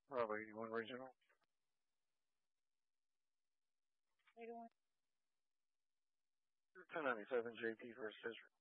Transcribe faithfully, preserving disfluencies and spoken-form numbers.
Bravo eighty-one Regional. ten ninety-seven J P First District.